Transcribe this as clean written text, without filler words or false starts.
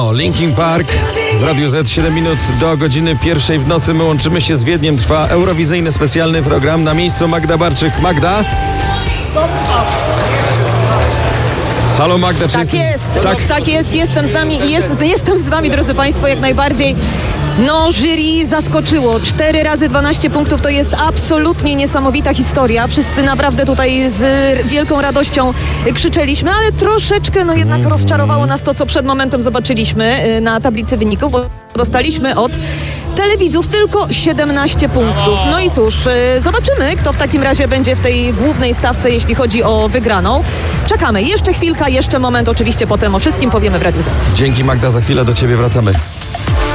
Linkin Park w Radiu Z, 7 minut do godziny 1 w nocy. My łączymy się z Wiedniem. Trwa eurowizyjny specjalny program. Na miejscu Magda Barczyk. Magda? Halo Magda, czy Tak jesteś... jest, tak jest, jestem z wami, drodzy Państwo, jak najbardziej. Jury zaskoczyło. 4 razy 12 punktów to jest absolutnie niesamowita historia. Wszyscy naprawdę tutaj z wielką radością krzyczeliśmy, ale troszeczkę jednak rozczarowało nas to, co przed momentem zobaczyliśmy na tablicy wyników, bo dostaliśmy od telewidzów tylko 17 punktów. No i cóż, zobaczymy, kto w takim razie będzie w tej głównej stawce, jeśli chodzi o wygraną. Czekamy. Jeszcze chwilka, jeszcze moment. Oczywiście potem o wszystkim powiemy w Radiu Z. Dzięki Magda, za chwilę do ciebie wracamy.